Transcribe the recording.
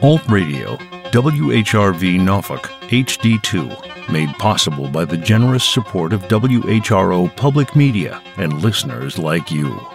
Alt Radio, WHRV Norfolk, HD2, made possible by the generous support of WHRO Public Media and listeners like you.